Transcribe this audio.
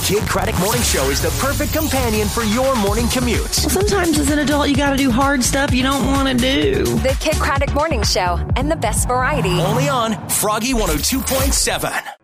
Kid Craddock Morning Show is the perfect companion for your morning commute. Well, sometimes as an adult, you got to do hard stuff you don't want to do. The Kid Craddock Morning Show and the best variety. Only on Froggy 102.7.